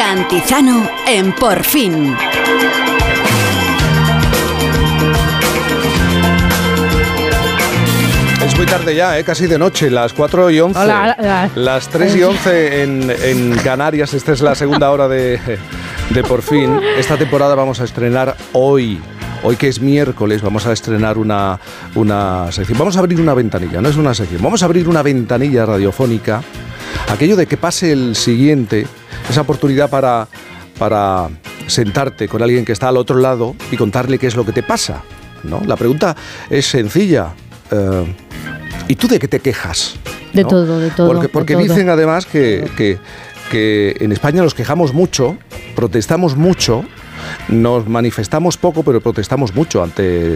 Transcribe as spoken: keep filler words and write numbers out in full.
Cantizano en Por Fin. Es muy tarde ya, ¿eh? Casi de noche, las cuatro y once. Hola, hola. Las tres y once en, en Canarias. Esta es la segunda hora de, de Por Fin. Esta temporada vamos a estrenar hoy. Hoy que es miércoles vamos a estrenar una, una sección. Vamos a abrir una ventanilla, no es una sección. Vamos a abrir una ventanilla radiofónica. Aquello de que pase el siguiente, esa oportunidad para, para sentarte con alguien que está al otro lado y contarle qué es lo que te pasa, ¿no? La pregunta es sencilla. Uh, ¿Y tú de qué te quejas? De ¿no? todo, de todo. Porque, porque de todo. dicen además que, que, que en España nos quejamos mucho, protestamos mucho, nos manifestamos poco, pero protestamos mucho ante